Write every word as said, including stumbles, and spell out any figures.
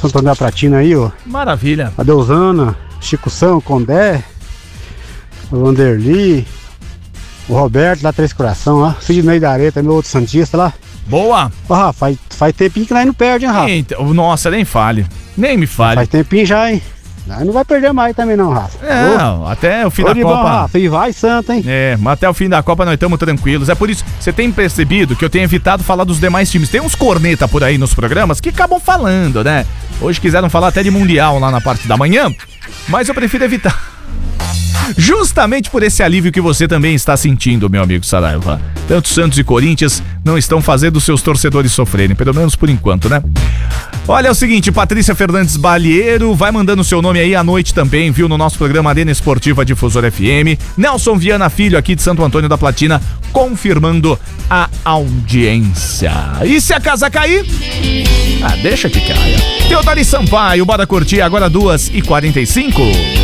Santo Antônio da Platina aí, ó. Maravilha. A Deusana, Chico São, Condé, o Vanderly, o Roberto lá, Três Coração lá, Sidney da Areta, meu outro Santista lá. Boa. Ó, Rafa, faz, faz tempinho que nós não perde, hein, Rafa? Então, nossa, nem fale. Nem me fale. Faz tempinho já, hein? Nós não vai perder mais também não, Rafa. Não, até o fim Ô, da de Copa. bom, Rafa, e vai santo, hein? É, mas até o fim da Copa nós estamos tranquilos. É por isso, você tem percebido que eu tenho evitado falar dos demais times. Tem uns corneta por aí nos programas que acabam falando, né? Hoje quiseram falar até de Mundial lá na parte da manhã, mas eu prefiro evitar. Justamente por esse alívio que você também está sentindo, meu amigo Saraiva. Tanto Santos e Corinthians não estão fazendo seus torcedores sofrerem, pelo menos por enquanto, né? Olha, é o seguinte, Patrícia Fernandes Balheiro, vai mandando seu nome aí à noite também, viu, no nosso programa Arena Esportiva Difusora F M. Nelson Viana Filho, aqui de Santo Antônio da Platina, confirmando a audiência. E se a casa cair? Ah, deixa que caia. Teodori Sampaio, bora curtir agora duas e quarenta e cinco.